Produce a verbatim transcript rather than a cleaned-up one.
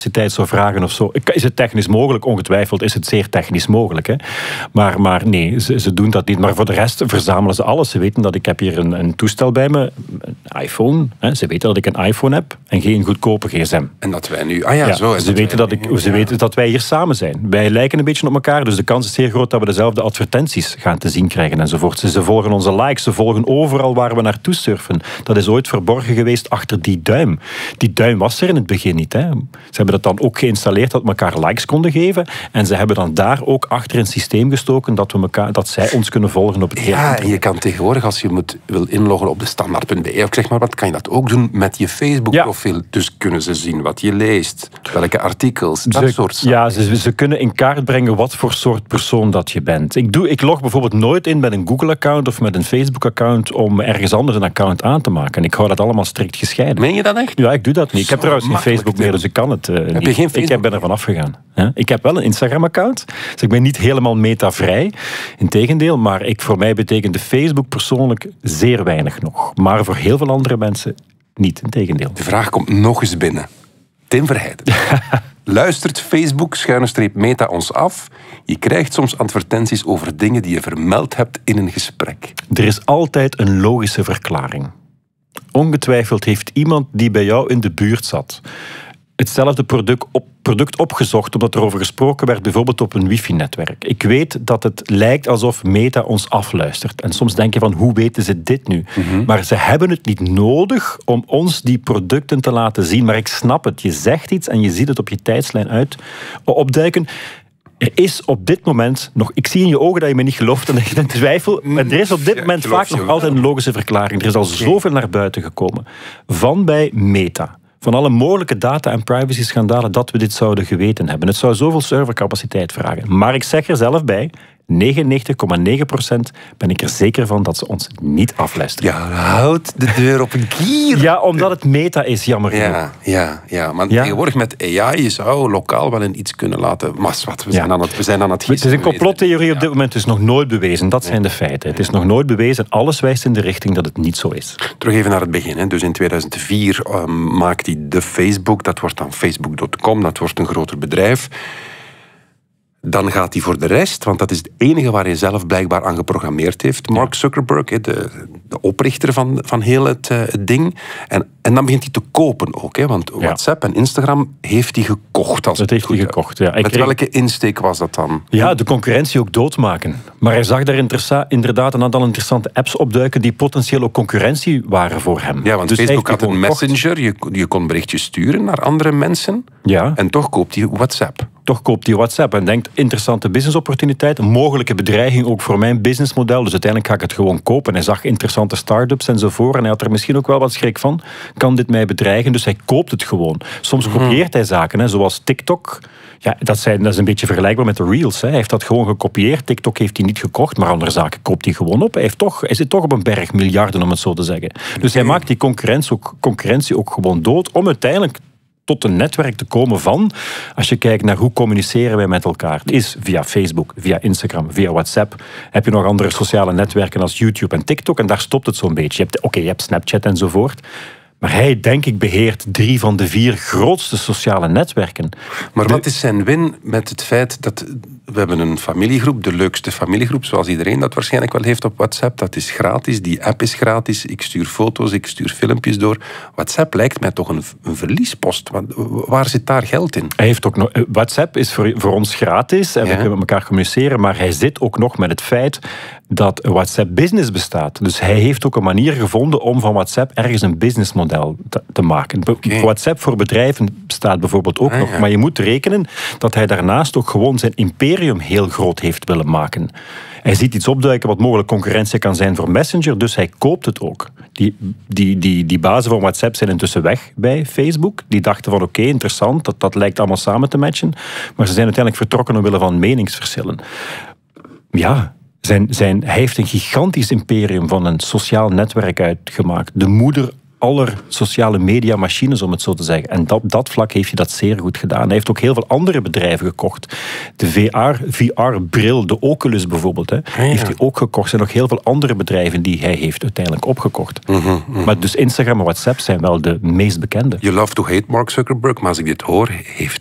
zou vragen of zo. Is het technisch mogelijk? Ongetwijfeld is het zeer technisch mogelijk. Hè? Maar, maar nee, ze, ze doen dat niet. Maar voor de rest verzamelen ze alles. Ze weten dat ik heb hier een, een toestel bij me, een iPhone. Hè? Ze weten dat ik een iPhone heb en geen goedkope gsm. En dat wij nu... Ah ja, ja zo. Ze, weten dat, ik, ze ja. weten dat wij hier samen zijn. Wij lijken een beetje op elkaar, dus de kans is zeer groot dat we dezelfde advertenties gaan te zien krijgen enzovoort. Ze, ze volgen onze likes, ze volgen overal waar we naartoe surfen. Dat is ooit verborgen geweest achter die duim. Die duim was er in het begin niet. Hè? Ze hebben dat dan ook geïnstalleerd dat we elkaar likes konden geven. En ze hebben dan daar ook achter een systeem gestoken dat, we elkaar, dat zij ons kunnen volgen op het hele Ja, en je kan tegenwoordig, als je moet, wil inloggen op de standaard punt be, of zeg maar wat, kan je dat ook doen met je Facebook-profiel. Ja. Dus kunnen ze zien wat je leest, welke artikels, dat ze, soort zaken. Ja, ze, ze kunnen in kaart brengen wat voor soort persoon dat je bent. Ik, doe, ik log bijvoorbeeld nooit in met een Google-account of met een Facebook-account om ergens anders een account aan te maken. Ik hou dat allemaal strikt gescheiden. Meen je dat echt? Ja, ik doe dat niet. Ik heb Zo trouwens geen Facebook meer, dus ik kan het uh, heb niet. Je geen Facebook? Ik ben ervan afgegaan. Ja? Ik heb wel een Instagram-account, dus ik ben niet helemaal metavrij. Integendeel, maar ik, voor mij betekent de Facebook persoonlijk zeer weinig nog. Maar voor heel veel andere mensen niet, integendeel. De vraag komt nog eens binnen. Tim Verheijden. Luistert Facebook, schuine streep meta ons af? Je krijgt soms advertenties over dingen die je vermeld hebt in een gesprek. Er is altijd een logische verklaring. Ongetwijfeld heeft iemand die bij jou in de buurt zat hetzelfde product, op, product opgezocht omdat er over gesproken werd, bijvoorbeeld op een wifi-netwerk. Ik weet dat het lijkt alsof Meta ons afluistert. En soms denk je van, hoe weten ze dit nu? Mm-hmm. Maar ze hebben het niet nodig om ons die producten te laten zien. Maar ik snap het. Je zegt iets en je ziet het op je tijdslijn uit opduiken. Er is op dit moment nog... Ik zie in je ogen dat je me niet gelooft en dat je in twijfel... Maar er is op dit moment vaak nog altijd een logische verklaring. Er is al zoveel naar buiten gekomen. Van bij Meta. Van alle mogelijke data- en privacy-schandalen dat we dit zouden geweten hebben. Het zou zoveel servercapaciteit vragen. Maar ik zeg er zelf bij, negenennegentig komma negen procent ben ik er zeker van dat ze ons niet afluisteren. Ja, houd de deur op een kier. Ja, omdat het Meta is, jammer genoeg. Ja, ja, ja. Maar ja? tegenwoordig met A I, je zou lokaal wel in iets kunnen laten... Maar wat, we zijn, ja. aan, het, we zijn aan het gissen. Het is een complottheorie op dit moment, het is nog nooit bewezen. Dat zijn de feiten. Het is nog nooit bewezen. Alles wijst in de richting dat het niet zo is. Terug even naar het begin. Hè. Dus in tweeduizend vier um, maakt hij de Facebook. Dat wordt dan Facebook punt com. Dat wordt een groter bedrijf. Dan gaat hij voor de rest, want dat is het enige waar hij zelf blijkbaar aan geprogrammeerd heeft. Mark Zuckerberg, de, de oprichter van, van heel het, uh, het ding. En, en dan begint hij te kopen ook, hè, want WhatsApp ja. en Instagram heeft hij gekocht. Als dat heeft hij gekocht, ja. Met kreeg... welke insteek was dat dan? Ja, de concurrentie ook doodmaken. Maar hij zag daar interessa- inderdaad een aantal interessante apps opduiken die potentieel ook concurrentie waren voor hem. Ja, want dus Facebook had een gekocht. messenger, je, je kon berichtjes sturen naar andere mensen. Ja. En toch koopt hij WhatsApp. Toch koopt hij WhatsApp en denkt, interessante businessopportuniteit, een mogelijke bedreiging ook voor mijn businessmodel, dus uiteindelijk ga ik het gewoon kopen. Hij zag interessante start-ups enzovoort en hij had er misschien ook wel wat schrik van. Kan dit mij bedreigen? Dus hij koopt het gewoon. Soms kopieert hij zaken, hè, zoals TikTok. Ja, dat, zijn, dat is een beetje vergelijkbaar met de Reels. Hè. Hij heeft dat gewoon gekopieerd. TikTok heeft hij niet gekocht, maar andere zaken koopt hij gewoon op. Hij, heeft toch, hij zit toch op een berg miljarden, om het zo te zeggen. Dus hij maakt die concurrentie ook, concurrentie ook gewoon dood, om uiteindelijk tot een netwerk te komen van, als je kijkt naar hoe communiceren wij met elkaar. Het is via Facebook, via Instagram, via WhatsApp. Heb je nog andere sociale netwerken als YouTube en TikTok en daar stopt het zo'n beetje. Oké, okay, je hebt Snapchat enzovoort. Maar hij, denk ik, beheert drie van de vier grootste sociale netwerken. Maar de... wat is zijn win met het feit dat... We hebben een familiegroep, de leukste familiegroep, zoals iedereen dat waarschijnlijk wel heeft op WhatsApp. Dat is gratis, die app is gratis. Ik stuur foto's, ik stuur filmpjes door. WhatsApp lijkt mij toch een, een verliespost. Want waar zit daar geld in? Hij heeft ook nog, WhatsApp is voor, voor ons gratis en ja. we kunnen met elkaar communiceren. Maar hij zit ook nog met het feit dat WhatsApp Business bestaat. Dus hij heeft ook een manier gevonden om van WhatsApp ergens een businessmodel te, te maken. Okay. WhatsApp voor bedrijven bestaat bijvoorbeeld ook ah, nog. Ja. Maar je moet rekenen dat hij daarnaast ook gewoon zijn imperium heel groot heeft willen maken. Hij ziet iets opduiken wat mogelijk concurrentie kan zijn voor Messenger, dus hij koopt het ook. Die, die, die, die bazen van WhatsApp zijn intussen weg bij Facebook. Die dachten van oké, okay, interessant, dat, dat lijkt allemaal samen te matchen. Maar ze zijn uiteindelijk vertrokken omwille van meningsverschillen. Ja... Zijn, zijn, hij heeft een gigantisch imperium van een sociaal netwerk uitgemaakt. De moeder aller sociale media machines, om het zo te zeggen. En dat, dat vlak heeft hij dat zeer goed gedaan. Hij heeft ook heel veel andere bedrijven gekocht. De V R-bril, de Oculus bijvoorbeeld, hè, ja, ja. heeft hij ook gekocht. Er zijn nog heel veel andere bedrijven die hij heeft uiteindelijk opgekocht. Mm-hmm, mm-hmm. Maar dus Instagram en WhatsApp zijn wel de meest bekende. You love to hate Mark Zuckerberg, maar als ik dit hoor, heeft